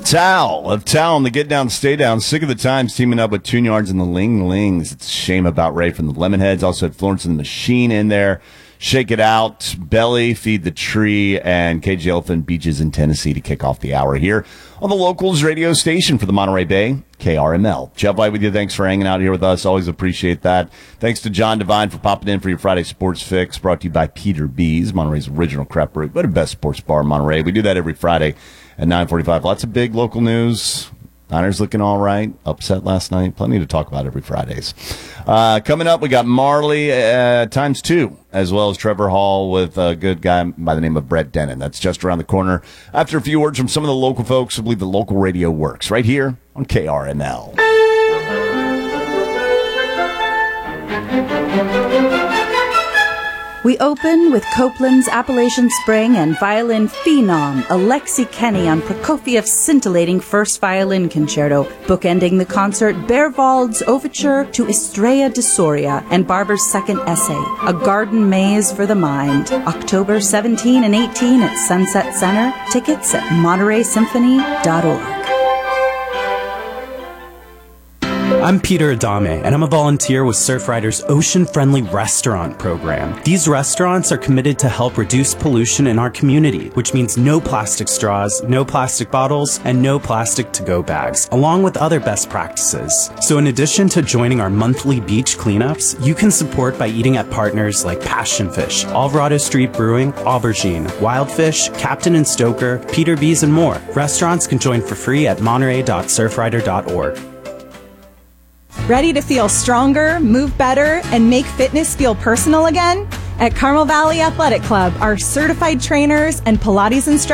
Tal on the Get Down, Stay Down. Sick of the Times teaming up with Tune Yards and the Ling Lings. It's a shame about Ray from the Lemonheads. Also had Florence and the Machine in there. Shake It Out, Belly, Feed the Tree, and KJ Elephant Beaches in Tennessee to kick off the hour here on the Locals radio station for the Monterey Bay, KRML. Jeff White with you. Thanks for hanging out here with us. Always appreciate that. Thanks to John Devine for popping in for your Friday Sports Fix, brought to you by Peter B's, Monterey's original crap brew. What a best sports bar in Monterey. We do that every Friday at 9:45. Lots of big local news. Niners looking all right. Upset last night. Plenty to talk about every Fridays. Coming up, we got Marley times 2, as well as Trevor Hall with a good guy by the name of Brett Denon. That's just around the corner. After a few words from some of the local folks who believe the local radio works, right here on KRML. We open with Copeland's Appalachian Spring and violin phenom Alexi Kenny on Prokofiev's scintillating first violin concerto, bookending the concert Berwald's overture to Estrella de Soria and Barber's second essay, A Garden Maze for the Mind, October 17 and 18 at Sunset Center. Tickets at MontereySymphony.org. I'm Peter Adame, and I'm a volunteer with Surfrider's ocean-friendly restaurant program. These restaurants are committed to help reduce pollution in our community, which means no plastic straws, no plastic bottles, and no plastic to-go bags, along with other best practices. So in addition to joining our monthly beach cleanups, you can support by eating at partners like Passion Fish, Alvarado Street Brewing, Aubergine, Wildfish, Captain and Stoker, Peter B's, and more. Restaurants can join for free at monterey.surfrider.org. Ready to feel stronger, move better, and make fitness feel personal again? At Carmel Valley Athletic Club, our certified trainers and Pilates instructors